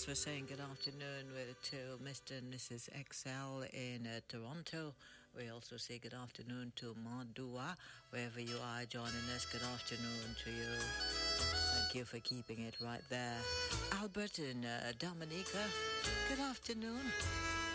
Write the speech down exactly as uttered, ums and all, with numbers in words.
for saying good afternoon to Mister and Missus X L in uh, Toronto. We also say good afternoon to Madua, wherever you are joining us. Good afternoon to you. Thank you for keeping it right there. Albert and uh, Dominica, good afternoon.